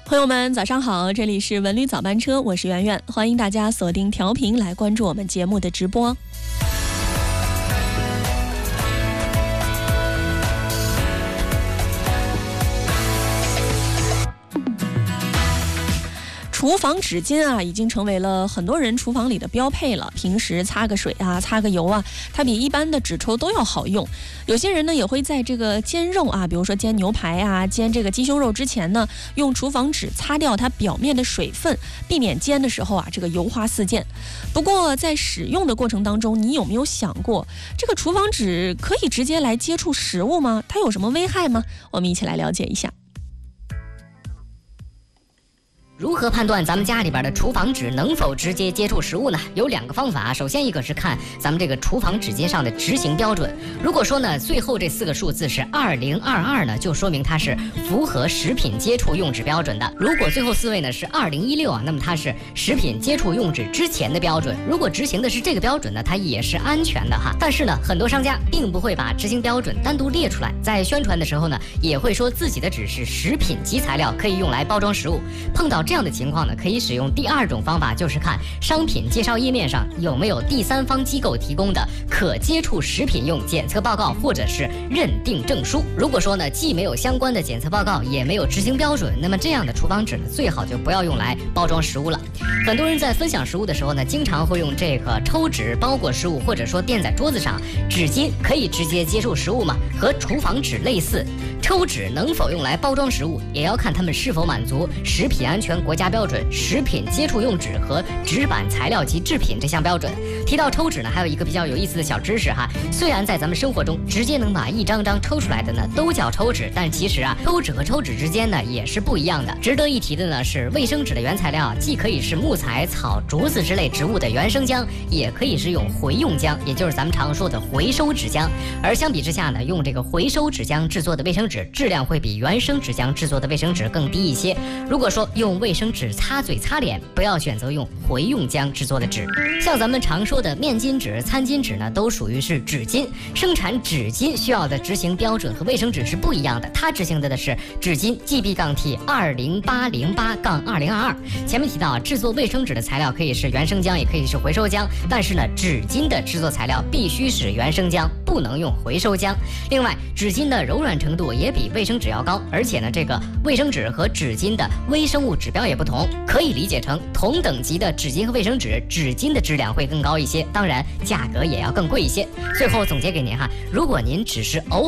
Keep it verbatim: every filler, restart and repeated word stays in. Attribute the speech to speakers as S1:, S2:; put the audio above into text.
S1: 朋友们早上好，这里是文旅早班车，我是圆圆，欢迎大家锁定调频来关注我们节目的直播。厨房纸巾啊，已经成为了很多人厨房里的标配了。平时擦个水啊，擦个油啊，它比一般的纸抽都要好用。有些人呢，也会在这个煎肉啊，比如说煎牛排啊，煎这个鸡胸肉之前呢，用厨房纸擦掉它表面的水分，避免煎的时候啊，这个油花四溅。不过在使用的过程当中，你有没有想过，这个厨房纸可以直接来接触食物吗？它有什么危害吗？我们一起来了解一下。
S2: 如何判断咱们家里边的厨房纸能否直接接触食物呢？有两个方法。首先一个是看咱们这个厨房纸巾上的执行标准。如果说呢最后这四个数字是二零二二呢，就说明它是符合食品接触用纸标准的。如果最后四位呢是二零一六啊，那么它是食品接触用纸之前的标准。如果执行的是这个标准呢，它也是安全的哈。但是呢，很多商家并不会把执行标准单独列出来，在宣传的时候呢，也会说自己的纸是食品级材料，可以用来包装食物。碰到这样的情况呢，可以使用第二种方法，就是看商品介绍页面上有没有第三方机构提供的可接触食品用检测报告或者是认定证书。如果说呢既没有相关的检测报告，也没有执行标准，那么这样的厨房纸呢，最好就不要用来包装食物了。很多人在分享食物的时候呢，经常会用这个抽纸包裹食物，或者说垫在桌子上。纸巾可以直接接触食物吗？和厨房纸类似，抽纸能否用来包装食物，也要看它们是否满足食品安全国家标准、食品接触用纸和纸板材料及制品这项标准。提到抽纸呢，还有一个比较有意思的小知识哈。虽然在咱们生活中直接能把一张张抽出来的呢都叫抽纸，但其实啊，抽纸和抽纸之间呢也是不一样的。值得一提的呢是，卫生纸的原材料既可以是木材、草、竹子之类植物的原生浆，也可以是用回用浆，也就是咱们常说的回收纸浆。而相比之下呢，用这个回收纸浆制作的卫生纸质量会比原生纸浆制作的卫生纸更低一些。如果说用卫生纸擦嘴擦脸，不要选择用回用浆制作的纸。像咱们常说的面巾纸、餐巾纸呢，都属于是纸巾。生产纸巾需要的执行标准和卫生纸是不一样的，它执行的是纸巾 G B T 二零八零八二零二二。前面提到，制作卫生纸的材料可以是原生浆，也可以是回收浆，但是呢，纸巾的制作材料必须是原生浆，不能用回收浆。另外，纸巾的柔软程度也比卫生纸要高，而且呢，这个卫生纸和纸巾的微生物指标也不同，可以理解成同等级的纸巾和卫生纸，纸巾的质量会更高一些，当然价格也要更贵一些。最后总结给您哈，如果您只是偶